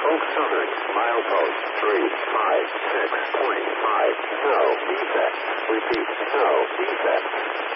Oak Southern, milepost 356.5. No defect. Repeat, no defect.